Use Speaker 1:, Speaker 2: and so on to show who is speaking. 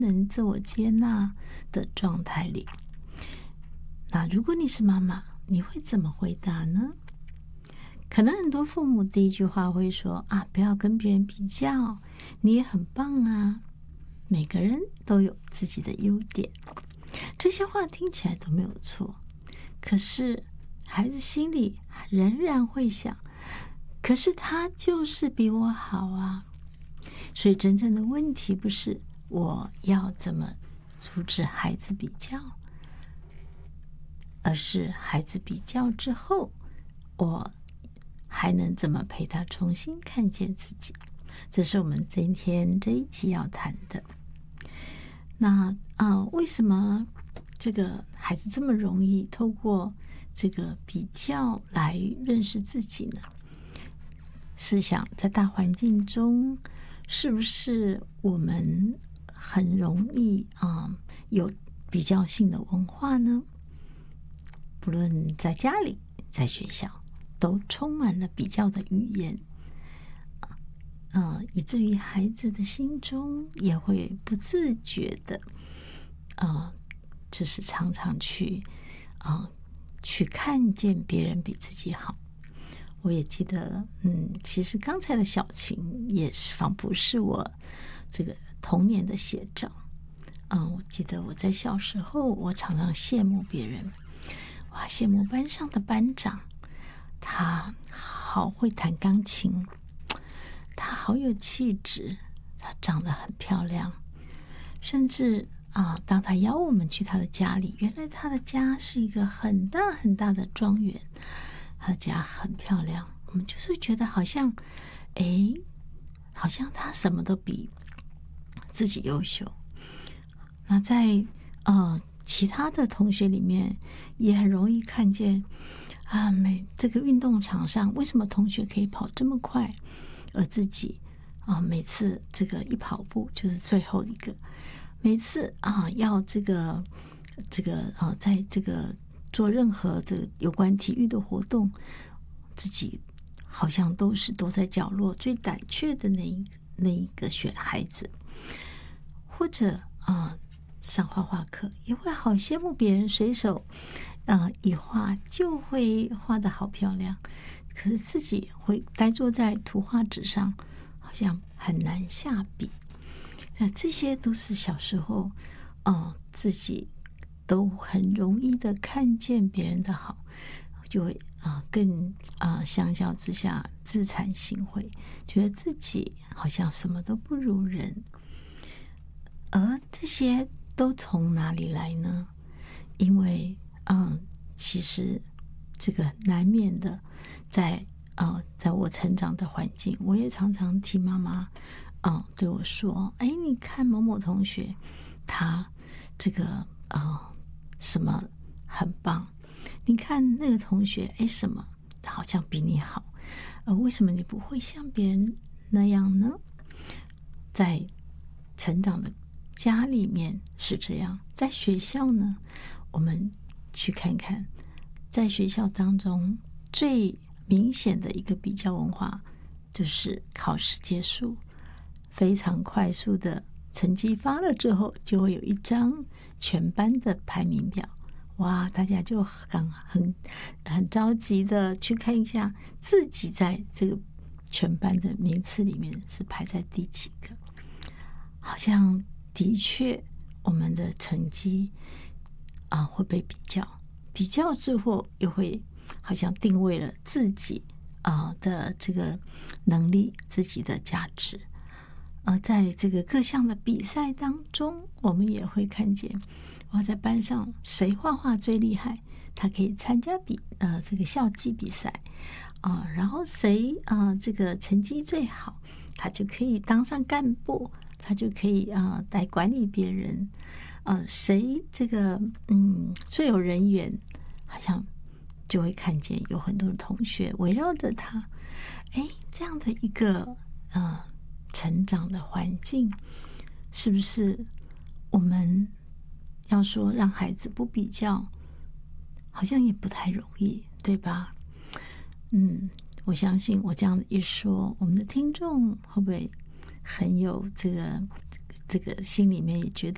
Speaker 1: 能自我接纳的状态里。那如果你是妈妈，你会怎么回答呢？可能很多父母第一句话会说啊，不要跟别人比较，你也很棒啊，每个人都有自己的优点。这些话听起来都没有错，可是孩子心里仍然会想，可是他就是比我好啊。所以真正的问题不是我要怎么阻止孩子比较，而是孩子比较之后，我还能怎么陪他重新看见自己。这是我们今天这一集要谈的。那为什么这个孩子这么容易透过这个比较来认识自己呢？试想在大环境中，是不是我们很容易有比较性的文化呢？不论在家里在学校，都充满了比较的语言，以至于孩子的心中也会不自觉的就是常常去看见别人比自己好。我也记得其实刚才的小晴也是仿佛是我这个童年的写照。我记得我在小时候，我常常羡慕别人，哇，羡慕班上的班长，他好会弹钢琴，他好有气质，他长得很漂亮，甚至当他邀我们去他的家里，原来他的家是一个很大很大的庄园，他的家很漂亮，我们就是觉得好像他什么都比自己优秀。那在其他的同学里面也很容易看见这个运动场上为什么同学可以跑这么快，而自己每次这个一跑步就是最后一个，每次要在这个做任何的有关体育的活动，自己好像都是躲在角落最胆怯的那一个孩子。或者上画画课也会好羡慕别人随手一画就会画得好漂亮，可是自己会呆坐在图画纸上，好像很难下笔。那这些都是小时候自己都很容易的看见别人的好，就会更相较之下自惭形秽，觉得自己好像什么都不如人。而这些都从哪里来呢？因为其实这个难免的在我成长的环境，我也常常听妈妈对我说，你看某某同学他这个什么很棒，你看那个同学什么好像比你好，为什么你不会像别人那样呢？在成长的家里面是这样，在学校呢，我们去看看，在学校当中最明显的一个比较文化，就是考试结束非常快速的成绩发了之后，就会有一张全班的排名表，哇，大家就很着急的去看一下自己在这个全班的名次里面是排在第几个。好像的确我们的成绩会被比较之后又会好像定位了自己的这个能力，自己的价值。在这个各项的比赛当中，我们也会看见在班上谁画画最厉害，他可以参加这个校际比赛然后谁这个成绩最好，他就可以当上干部，他就可以来管理别人。谁这个最有人缘，好像就会看见有很多的同学围绕着他。这样的一个成长的环境，是不是我们要说让孩子不比较，好像也不太容易，对吧？我相信我这样一说，我们的听众会不会很有这个心里面也觉得